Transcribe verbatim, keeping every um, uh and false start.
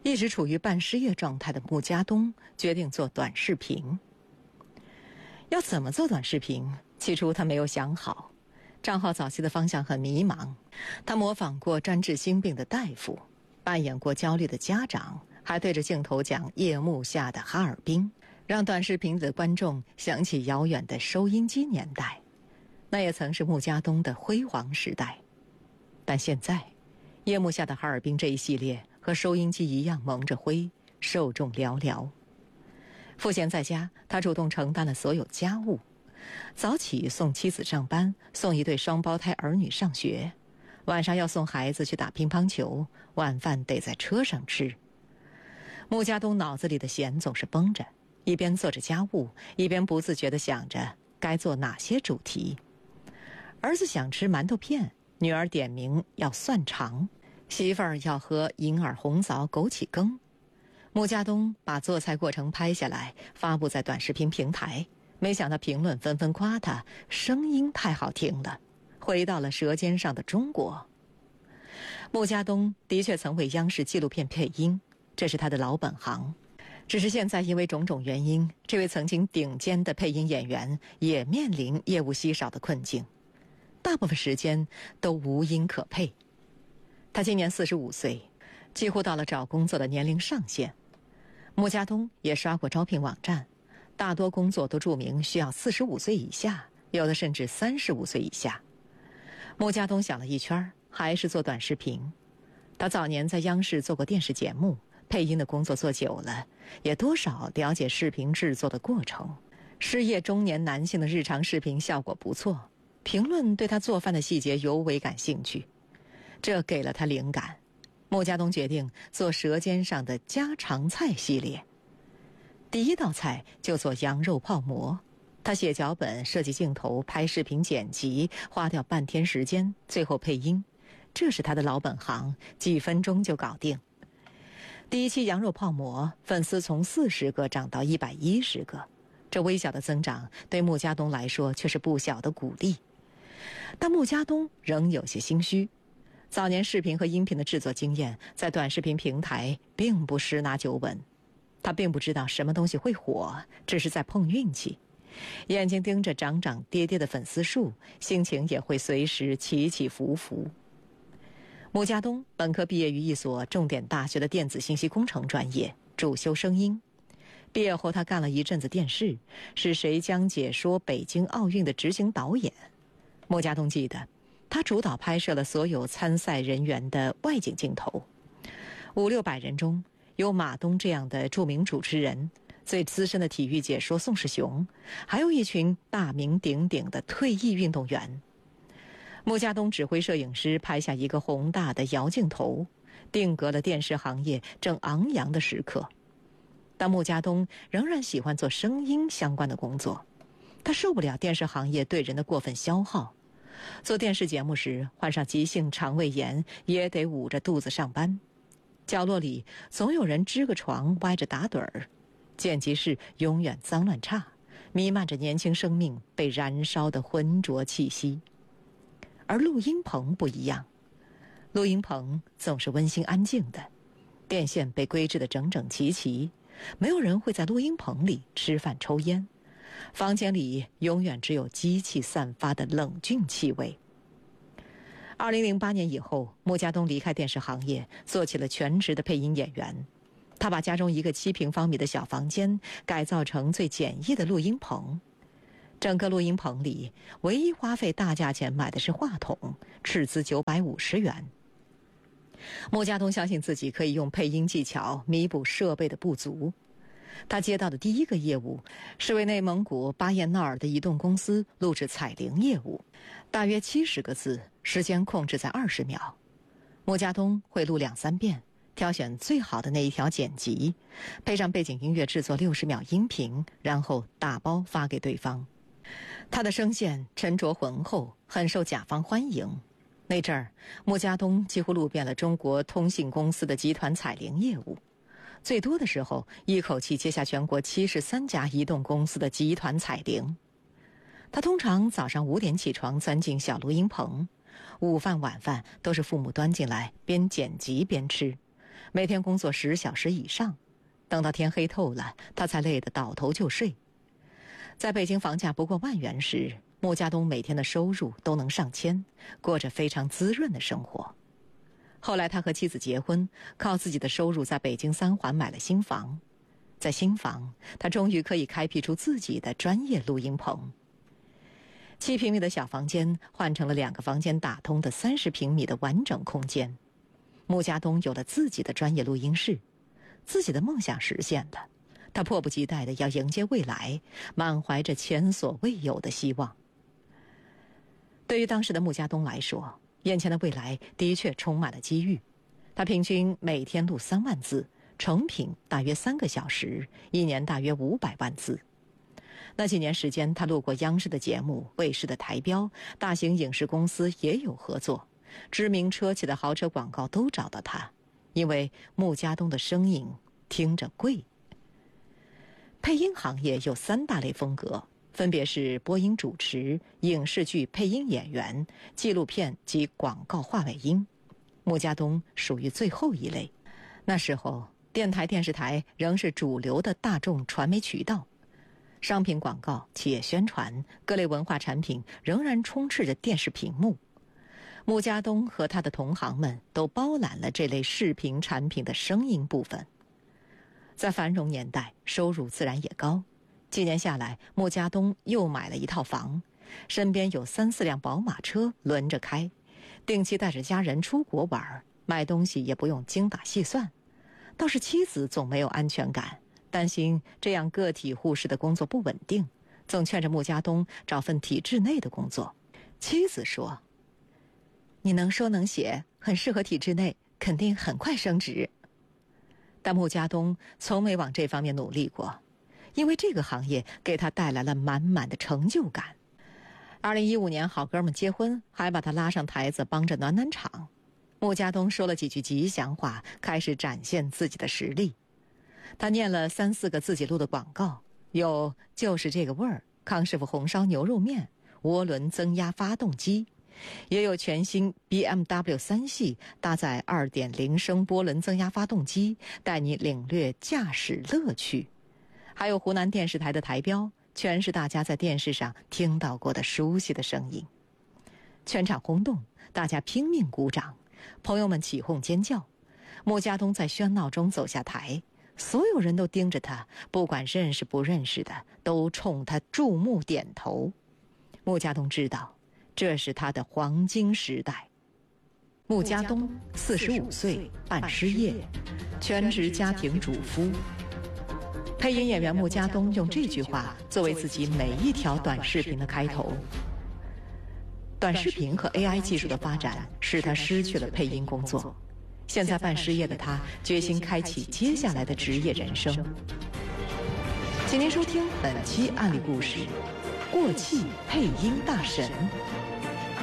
一直处于半失业状态的穆家东决定做短视频。要怎么做短视频？起初他没有想好，账号早期的方向很迷茫。他模仿过专治心病的大夫，扮演过焦虑的家长，还对着镜头讲夜幕下的哈尔滨，让短视频的观众想起遥远的收音机年代。那也曾是穆家东的辉煌时代。但现在夜幕下的哈尔滨这一系列和收音机一样蒙着灰，受众寥寥。赋闲在家，他主动承担了所有家务，早起送妻子上班，送一对双胞胎儿女上学，晚上要送孩子去打乒乓球，晚饭得在车上吃。穆家东脑子里的弦总是绷着，一边做着家务，一边不自觉地想着该做哪些主题。儿子想吃馒头片，女儿点名要蒜肠，媳妇儿要喝银耳红枣枸杞羹。穆家东把做菜过程拍下来，发布在短视频平台，没想到评论纷纷夸他声音太好听了，回到了舌尖上的中国。穆家东的确曾为央视纪录片配音，这是他的老本行。只是现在因为种种原因，这位曾经顶尖的配音演员也面临业务稀少的困境，大部分时间都无音可配。他今年四十五岁，几乎到了找工作的年龄上限。穆家东也刷过招聘网站，大多工作都注明需要四十五岁以下，有的甚至三十五岁以下。穆家东想了一圈，还是做短视频。他早年在央视做过电视节目，配音的工作做久了，也多少了解视频制作的过程。失业中年男性的日常视频效果不错，评论对他做饭的细节尤为感兴趣，这给了他灵感。穆家东决定做舌尖上的家常菜系列。第一道菜就做羊肉泡馍，他写脚本、设计镜头、拍视频剪辑，花掉半天时间，最后配音，这是他的老本行，几分钟就搞定。第一期羊肉泡馍粉丝从四十个涨到一百一十个，这微小的增长对穆家东来说却是不小的鼓励。但穆家东仍有些心虚，早年视频和音频的制作经验在短视频平台并不十拿九稳，他并不知道什么东西会火，只是在碰运气。眼睛盯着涨涨跌跌的粉丝数，心情也会随时起起伏伏。穆家东本科毕业于一所重点大学的电子信息工程专业，主修声音。毕业后他干了一阵子电视，是谁将解说北京奥运的执行导演。穆家东记得他主导拍摄了所有参赛人员的外景镜头，五六百人中有马东这样的著名主持人，最资深的体育解说宋世雄，还有一群大名鼎鼎的退役运动员。穆家东指挥摄影师拍下一个宏大的摇镜头，定格了电视行业正昂扬的时刻。但穆家东仍然喜欢做声音相关的工作，他受不了电视行业对人的过分消耗。做电视节目时患上急性肠胃炎，也得捂着肚子上班。角落里总有人支个床歪着打盹儿，剪辑室永远脏乱差，弥漫着年轻生命被燃烧的浑浊气息。而录音棚不一样，录音棚总是温馨安静的，电线被规制得整整齐齐，没有人会在录音棚里吃饭抽烟，房间里永远只有机器散发的冷峻气味。二零零八年以后，穆家东离开电视行业，做起了全职的配音演员。他把家中一个七平方米的小房间改造成最简易的录音棚。整个录音棚里，唯一花费大价钱买的是话筒，斥资九百五十元。穆家东相信自己可以用配音技巧弥补设备的不足。他接到的第一个业务是为内蒙古巴彦淖尔的移动公司录制彩铃业务，大约七十个字，时间控制在二十秒。穆家东会录两三遍，挑选最好的那一条剪辑，配上背景音乐制作六十秒音频，然后打包发给对方。他的声线沉着浑厚，很受甲方欢迎。那阵儿，穆家东几乎录遍了中国通信公司的集团彩铃业务，最多的时候一口气接下全国七十三家移动公司的集团彩铃。他通常早上五点起床，钻进小录音棚，午饭晚饭都是父母端进来，边剪辑边吃， 每天工作十小时以上，等到天黑透了，他才累得倒头就睡。在北京房价不过万元时，穆家东每天的收入都能上千，过着非常滋润的生活。后来他和妻子结婚，靠自己的收入在北京三环买了新房。在新房，他终于可以开辟出自己的专业录音棚。七平米的小房间换成了两个房间打通的三十平米的完整空间。穆家东有了自己的专业录音室，自己的梦想实现了，他迫不及待地要迎接未来，满怀着前所未有的希望。对于当时的穆家东来说，眼前的未来的确充满了机遇。他平均每天录三万字，成品大约三个小时，一年大约五百万字。那几年时间，他录过央视的节目、卫视的台标，大型影视公司也有合作，知名车企的豪车广告都找到他，因为穆家东的声音听着贵。配音行业有三大类风格，分别是播音主持、影视剧配音演员、纪录片及广告话尾音。穆家东属于最后一类。那时候，电台、电视台仍是主流的大众传媒渠道，商品广告、企业宣传、各类文化产品仍然充斥着电视屏幕。穆家东和他的同行们都包揽了这类视频产品的声音部分。在繁荣年代，收入自然也高。几年下来，穆家东又买了一套房，身边有三四辆宝马车轮着开，定期带着家人出国玩，买东西也不用精打细算。倒是妻子总没有安全感，担心这样个体户式的工作不稳定，总劝着穆家东找份体制内的工作。妻子说：“你能说能写，很适合体制内，肯定很快升职。”但穆家东从没往这方面努力过，因为这个行业给他带来了满满的成就感。二零一五年，好哥们结婚，还把他拉上台子帮着暖暖场。穆家东说了几句吉祥话，开始展现自己的实力。他念了三四个自己录的广告，有就是这个味儿、康师傅红烧牛肉面、涡轮增压发动机，也有全新 B M W 三系搭载 二点零 升涡轮增压发动机，带你领略驾驶乐趣。还有湖南电视台的台标，全是大家在电视上听到过的熟悉的声音。全场轰动，大家拼命鼓掌，朋友们起哄尖叫。穆家东在喧闹中走下台，所有人都盯着他，不管认识不认识的，都冲他注目点头。穆家东知道，这是他的黄金时代。穆家东四十五岁，半失业，全职家庭主夫。配音演员穆家东用这句话作为自己每一条短视频的开头。短视频和 A I 技术的发展使他失去了配音工作，现在半失业的他决心开启接下来的职业人生。请您收听本期案例故事：过气配音大神。